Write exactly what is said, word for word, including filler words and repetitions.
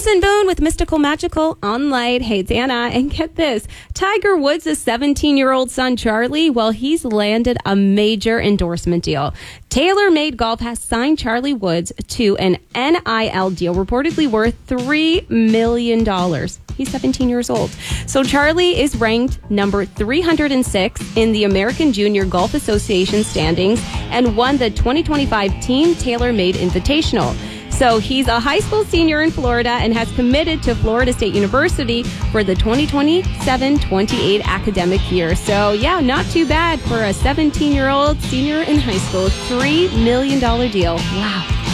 Allison Boone with Mystical Magical on Light. Hey, it's Anna. And get this. Tiger Woods' seventeen-year-old son, Charlie, well, he's landed a major endorsement deal. TaylorMade Golf has signed Charlie Woods to an N I L deal reportedly worth three million dollars. He's seventeen years old. So Charlie is ranked number three hundred six in the American Junior Golf Association standings and won the twenty twenty-five Team TaylorMade Invitational. So he's a high school senior in Florida and has committed to Florida State University for the twenty twenty-seven twenty-eight academic year. So yeah, not too bad for a seventeen-year-old senior in high school. three million dollars deal. Wow.